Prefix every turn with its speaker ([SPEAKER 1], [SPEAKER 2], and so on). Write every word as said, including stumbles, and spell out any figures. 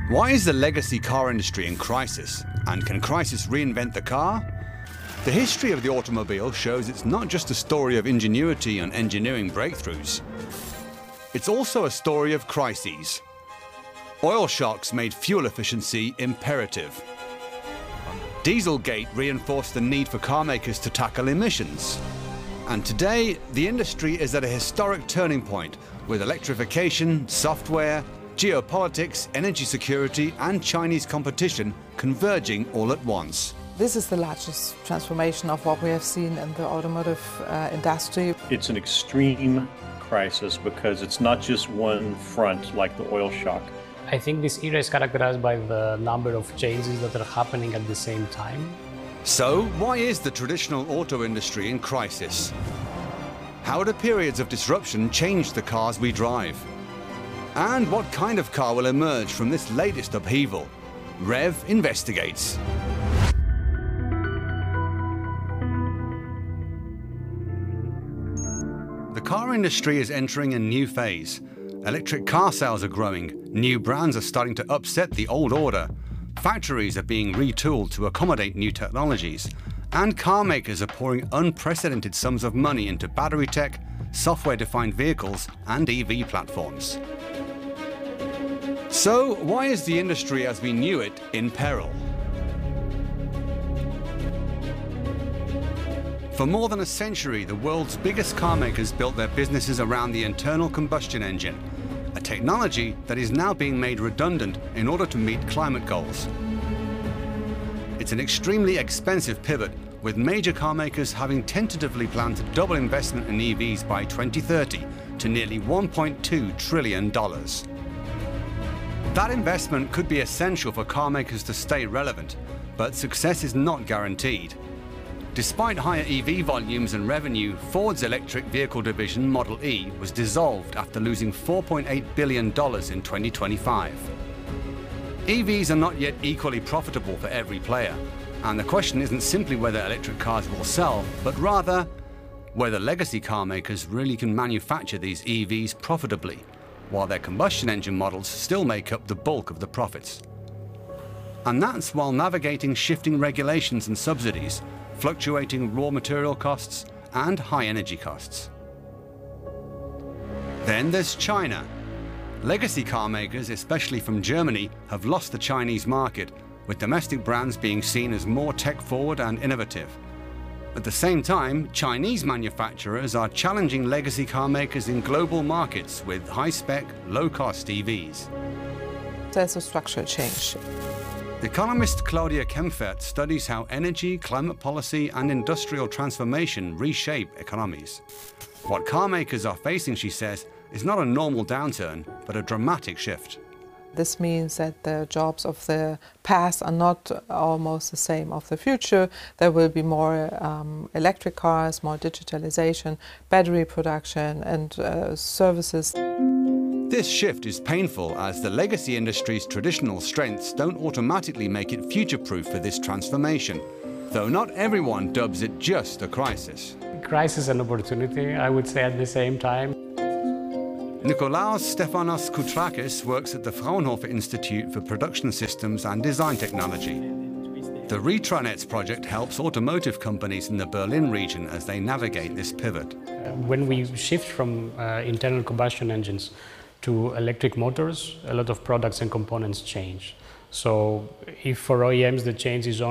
[SPEAKER 1] Why is the legacy car industry in crisis? And can crisis reinvent the car? The history of the automobile shows it's not just a story of ingenuity and engineering breakthroughs. It's also a story of crises. Oil shocks made fuel efficiency imperative. Dieselgate reinforced the need for car makers to tackle emissions. And today, the industry is at a historic turning point with electrification, software, geopolitics, energy security, and Chinese competition converging all at once.
[SPEAKER 2] This is the largest transformation of what we have seen in the automotive uh, industry.
[SPEAKER 3] It's an extreme crisis because it's not just one front like the oil shock.
[SPEAKER 4] I think this era is characterized by the number of changes that are happening at the same time.
[SPEAKER 1] So, why is the traditional auto industry in crisis? How do periods of disruption change the cars we drive? And what kind of car will emerge from this latest upheaval? Rev investigates. The car industry is entering a new phase. Electric car sales are growing, new brands are starting to upset the old order, factories are being retooled to accommodate new technologies, and car makers are pouring unprecedented sums of money into battery tech, software-defined vehicles, and E V platforms. So, why is the industry as we knew it in peril? For more than a century, the world's biggest car makers built their businesses around the internal combustion engine, a technology that is now being made redundant in order to meet climate goals. It's an extremely expensive pivot, with major car makers having tentatively planned to double investment in E Vs by twenty thirty to nearly one point two trillion dollars. That investment could be essential for car makers to stay relevant, but success is not guaranteed. Despite higher E V volumes and revenue, Ford's electric vehicle division, Model E, was dissolved after losing four point eight billion dollars in twenty twenty-five. E Vs are not yet equally profitable for every player, and the question isn't simply whether electric cars will sell, but rather whether legacy car makers really can manufacture these E Vs profitably, while their combustion engine models still make up the bulk of the profits. And that's while navigating shifting regulations and subsidies, fluctuating raw material costs, and high energy costs. Then there's China. Legacy car makers, especially from Germany, have lost the Chinese market, with domestic brands being seen as more tech-forward and innovative. At the same time, Chinese manufacturers are challenging legacy car makers in global markets with high-spec, low-cost E Vs.
[SPEAKER 2] There's a structural change.
[SPEAKER 1] Economist Claudia Kempfert studies how energy, climate policy, and industrial transformation reshape economies. What car makers are facing, she says, is not a normal downturn, but a dramatic shift.
[SPEAKER 2] This means that the jobs of the past are not almost the same of the future. There will be more um, electric cars, more digitalization, battery production, and uh, services.
[SPEAKER 1] This shift is painful as the legacy industry's traditional strengths don't automatically make it future-proof for this transformation, though not everyone dubs it just a crisis.
[SPEAKER 4] Crisis and opportunity, I would say at the same time.
[SPEAKER 1] Nikolaos Stefanos Koutrakis works at the Fraunhofer Institute for Production Systems and Design Technology. The Retronets project helps automotive companies in the Berlin region as they navigate this pivot.
[SPEAKER 4] Uh, when we shift from uh, internal combustion engines to electric motors, a lot of products and components change. So if for O E Ms the change is